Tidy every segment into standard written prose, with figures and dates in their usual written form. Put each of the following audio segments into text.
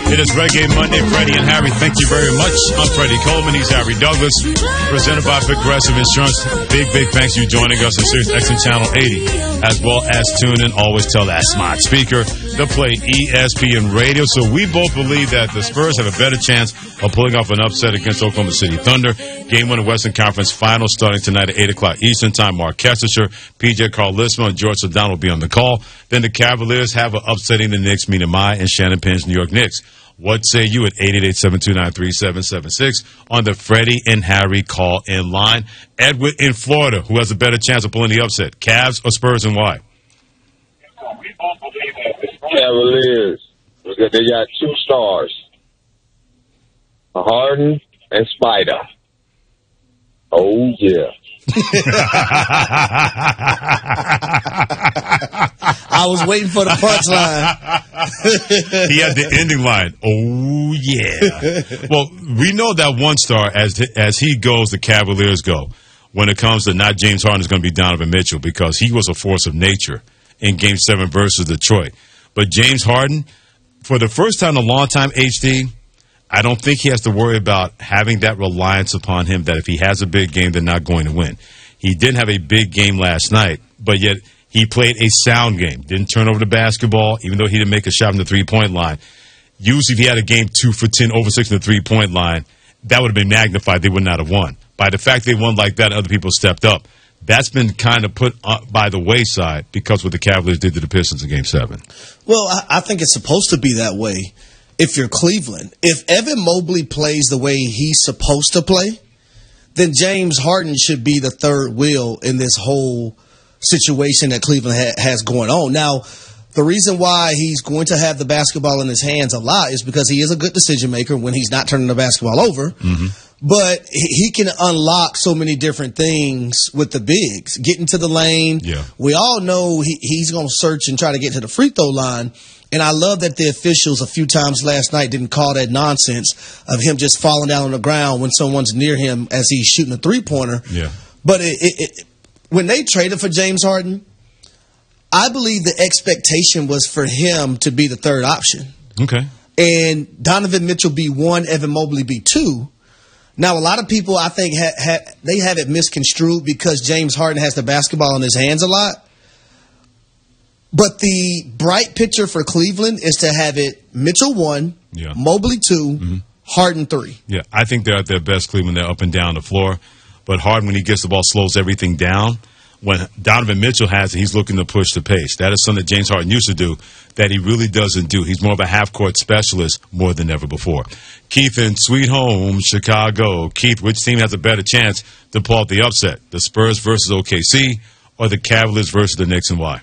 It is Reggae Monday. Freddie and Harry, thank you very much. I'm Freddie Coleman. He's Harry Douglas. Presented by Progressive Insurance. Big thanks for you joining us on Sirius XM Channel 80, as well as tune in. Always tell that smart speaker to play ESPN Radio. So we both believe that the Spurs have a better chance of pulling off an upset against Oklahoma City Thunder. Game 1 of Western Conference Finals starting tonight at 8 o'clock Eastern Time. Mark Kestecher, PJ Carl Lisma, and George Sedano will be on the call. Then the Cavaliers have an upsetting the Knicks, Mina Mai and Shannon Penn's New York Knicks. What say you at 888-729-3776 on the Freddie and Harry call-in line? Edward in Florida, who has a better chance of pulling the upset, Cavs or Spurs, and why? Cavaliers. They got 2 stars, Harden and Spider. Oh, yeah. I was waiting for the punchline. He had the ending line. Oh, yeah. Well, we know that one star, as he goes, the Cavaliers go. When it comes to not James Harden, is going to be Donovan Mitchell because he was a force of nature in Game 7 versus Detroit. But James Harden, for the first time in a long time, HD, I don't think he has to worry about having that reliance upon him that if he has a big game, they're not going to win. He didn't have a big game last night, but yet he played a sound game. Didn't turn over the basketball, even though he didn't make a shot from the three-point line. Usually if he had a game 2 for 10, over 6 from the three-point line, that would have been magnified. They would not have won. By the fact they won like that, other people stepped up. That's been kind of put by the wayside because what the Cavaliers did to the Pistons in Game 7. Well, I think it's supposed to be that way. If you're Cleveland, if Evan Mobley plays the way he's supposed to play, then James Harden should be the third wheel in this whole situation that Cleveland has going on. Now, the reason why he's going to have the basketball in his hands a lot is because he is a good decision maker when he's not turning the basketball over. Mm-hmm. But he can unlock so many different things with the bigs. Getting to the lane. Yeah. We all know he's going to search and try to get to the free throw line. And I love that the officials a few times last night didn't call that nonsense of him just falling down on the ground when someone's near him as he's shooting a three-pointer. Yeah. But when they traded for James Harden, I believe the expectation was for him to be the third option. Okay. And Donovan Mitchell be 1, Evan Mobley be 2. Now, a lot of people, I think, they have it misconstrued because James Harden has the basketball in his hands a lot. But the bright picture for Cleveland is to have it Mitchell 1, Mobley 2, Harden 3. Yeah, I think they're at their best, Cleveland. They're up and down the floor. But Harden, when he gets the ball, slows everything down. When Donovan Mitchell has it, he's looking to push the pace. That is something that James Harden used to do that he really doesn't do. He's more of a half-court specialist more than ever before. Keith in Sweet Home, Chicago. Keith, which team has a better chance to pull out the upset? The Spurs versus OKC or the Cavaliers versus the Knicks, and why?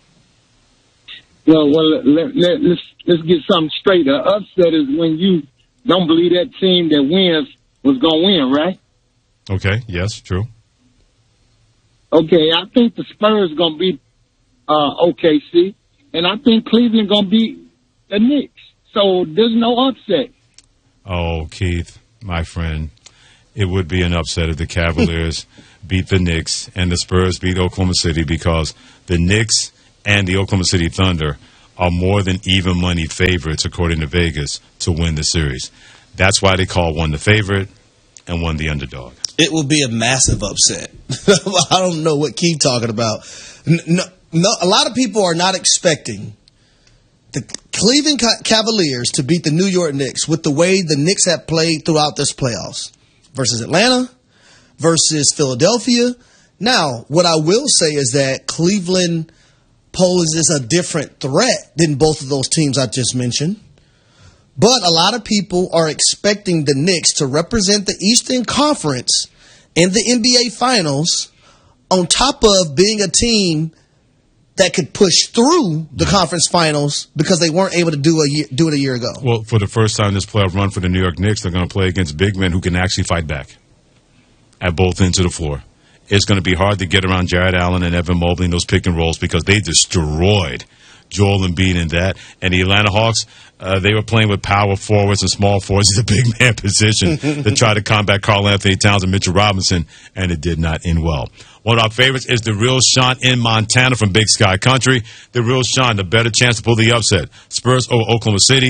Well, let's get something straight. The upset is when you don't believe that team that wins was going to win, right? Okay, yes, true. Okay, I think the Spurs going to beat OKC, and I think Cleveland going to beat the Knicks. So there's no upset. Oh, Keith, my friend, it would be an upset if the Cavaliers beat the Knicks and the Spurs beat Oklahoma City because the Knicks and the Oklahoma City Thunder are more than even money favorites, according to Vegas, to win the series. That's why they call one the favorite and one the underdog. It will be a massive upset. I don't know what Keith talking about. No, a lot of people are not expecting the Cleveland Cavaliers to beat the New York Knicks with the way the Knicks have played throughout this playoffs versus Atlanta, versus Philadelphia. Now, what I will say is that Cleveland poses a different threat than both of those teams I just mentioned. But a lot of people are expecting the Knicks to represent the Eastern Conference in the NBA Finals on top of being a team that could push through the conference finals because they weren't able to do it a year ago. Well, for the first time in this playoff run for the New York Knicks, they're going to play against big men who can actually fight back at both ends of the floor. It's going to be hard to get around Jared Allen and Evan Mobley in those pick and rolls because they destroyed Joel Embiid in that. And the Atlanta Hawks, they were playing with power forwards and small forwards in the big man position to try to combat Karl Anthony Towns and Mitchell Robinson, and it did not end well. One of our favorites is the Real Sean in Montana from Big Sky Country. The Real Sean, the better chance to pull the upset. Spurs over Oklahoma City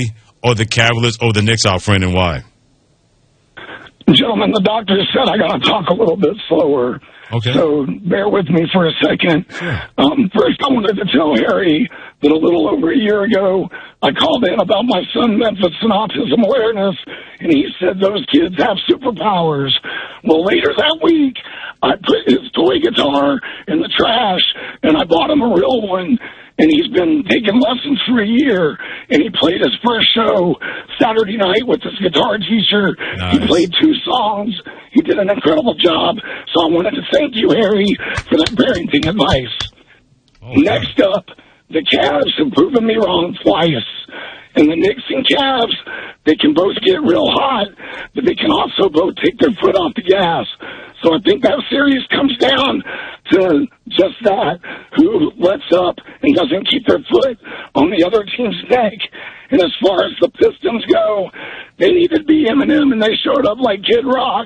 or the Cavaliers or the Knicks, our friend, and why? Gentlemen, the doctor said I got to talk a little bit slower. Okay. So bear with me for a second. Sure. First, I wanted to tell Harry that a little over a year ago, I called in about my son Memphis and autism awareness, and he said those kids have superpowers. Well, later that week, I put his toy guitar in the trash, and I bought him a real one. And he's been taking lessons for a year, and he played his first show Saturday night with his guitar teacher. Nice. He played 2 songs. He did an incredible job. So I wanted to thank you, Harry, for that parenting advice. Okay. Next up, the Cavs have proven me wrong twice. And the Knicks and Cavs, they can both get real hot, but they can also both take their foot off the gas. So I think that series comes down to just that, who lets up and doesn't keep their foot on the other team's neck. And as far as the Pistons go, they needed to be Eminem, and they showed up like Kid Rock.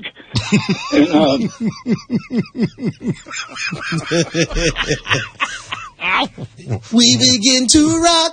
We begin to rock,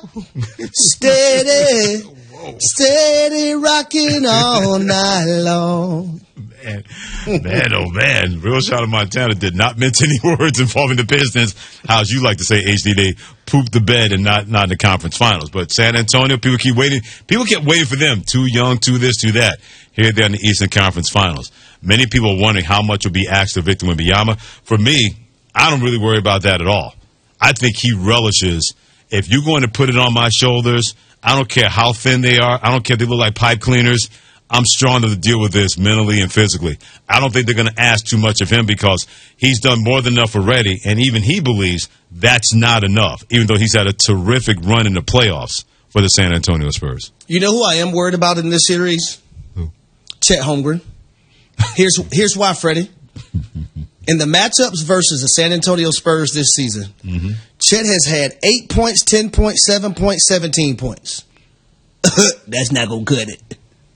steady rocking all night long. Man, oh man. Real Shot of Montana did not mince any words involving the Pistons. How, as you like to say, HD, they pooped the bed and not in the conference finals. But San Antonio, people keep waiting. People kept waiting for them. Too young, too this, too that. Here they're in the Eastern Conference Finals. Many people are wondering how much will be asked of Victor Wembanyama. For me, I don't really worry about that at all. I think he relishes, if you're going to put it on my shoulders, I don't care how thin they are. I don't care if they look like pipe cleaners. I'm strong to deal with this mentally and physically. I don't think they're going to ask too much of him because he's done more than enough already, and even he believes that's not enough, even though he's had a terrific run in the playoffs for the San Antonio Spurs. You know who I am worried about in this series? Who? Chet Holmgren. Here's why, Freddie. In the matchups versus the San Antonio Spurs this season, Chet has had 8 points, 10 points, 7 points, 17 points. That's not going to cut it.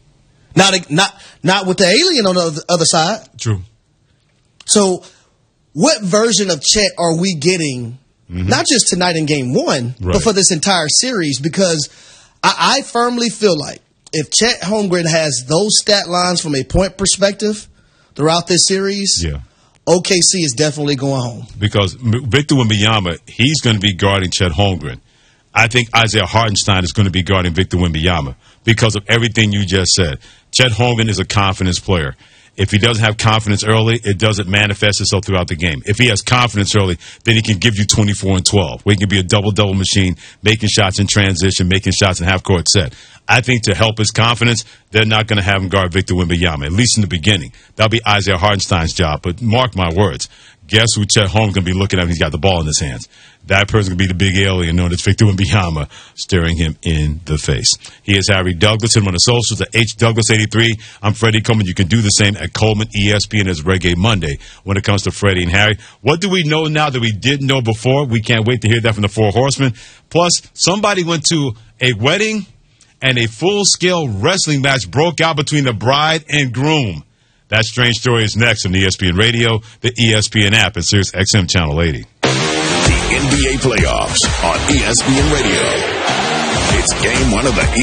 Not with the alien on the other side. True. So what version of Chet are we getting, not just tonight in game 1, but for this entire series? Because I firmly feel like if Chet Holmgren has those stat lines from a point perspective throughout this series, OKC is definitely going home. Because Victor Wembanyama, he's going to be guarding Chet Holmgren. I think Isaiah Hartenstein is going to be guarding Victor Wembanyama because of everything you just said. Chet Holmgren is a confidence player. If he doesn't have confidence early, it doesn't manifest itself throughout the game. If he has confidence early, then he can give you 24 and 12, where he can be a double-double machine, making shots in transition, making shots in half-court set. I think to help his confidence, they're not going to have him guard Victor Wembanyama, at least in the beginning. That'll be Isaiah Hartenstein's job. But mark my words, guess who Chet Holmgren's going to be looking at when he's got the ball in his hands? That person's going to be the big alien known as Victor Wembanyama, staring him in the face. He is Harry Douglas. Hit him on the socials at HDouglas83. I'm Freddie Coleman. You can do the same at Coleman ESPN as Reggae Monday when it comes to Freddie and Harry. What do we know now that we didn't know before? We can't wait to hear that from the Four Horsemen. Plus, somebody went to a wedding and a full-scale wrestling match broke out between the bride and groom. That strange story is next on ESPN Radio, the ESPN app, and Sirius XM Channel 80. The NBA playoffs on ESPN Radio. It's game 1 of the